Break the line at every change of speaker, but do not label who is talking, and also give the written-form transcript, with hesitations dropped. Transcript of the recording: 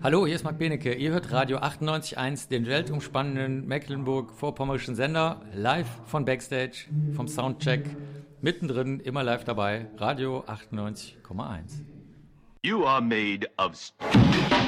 Hallo, hier ist Marc Benecke. Ihr hört Radio 98.1, den weltumspannenden Mecklenburg-Vorpommerischen Sender, live von Backstage, vom Soundcheck, mittendrin, immer live dabei, Radio 98,1.
You are made of